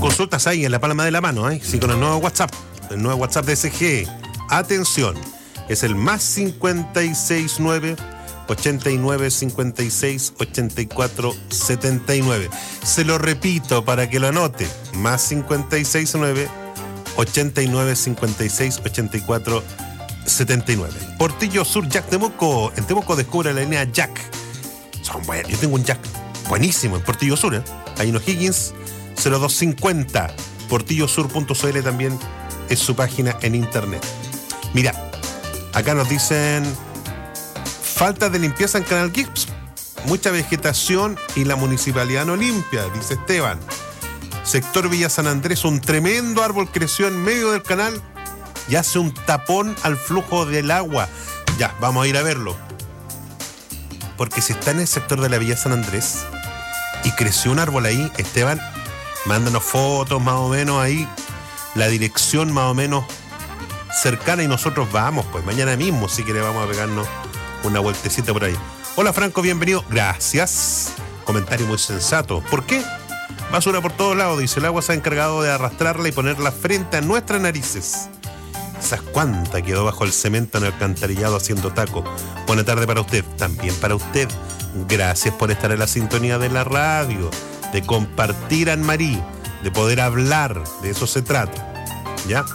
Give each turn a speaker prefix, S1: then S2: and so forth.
S1: consultas ahí en la palma de la mano, sí, con el nuevo WhatsApp de SG. Atención, es el más 569 89 56 84 79. Se lo repito para que lo anote. Más 569 89 56 84 79. Portillo Sur Jack Temuco. En Temuco descubre la línea Jack. Son buenos. Yo tengo un Jack buenísimo en Portillo Sur, ahí en O'Higgins 0250. Portillosur.cl también es su página en internet. Mira, acá nos dicen falta de limpieza en Canal Gibbs, mucha vegetación y la municipalidad no limpia, dice Esteban. Sector Villa San Andrés, un tremendo árbol creció en medio del canal y hace un tapón al flujo del agua. Ya, vamos a ir a verlo. Porque si está en el sector de la Villa San Andrés y creció un árbol ahí, Esteban, mándanos fotos más o menos ahí, la dirección más o menos cercana y nosotros vamos, pues mañana mismo sí que le vamos a pegarnos una vueltecita por ahí. Hola Franco, bienvenido. Gracias. Comentario muy sensato. ¿Por qué? Basura por todos lados, dice. El agua se ha encargado de arrastrarla y ponerla frente a nuestras narices. ¿Sabes cuánta quedó bajo el cemento en el alcantarillado haciendo taco? Buena tarde para usted. También para usted. Gracias por estar en la sintonía de la radio, de compartir Anne-Marie, de poder hablar. De eso se trata. ¿Ya?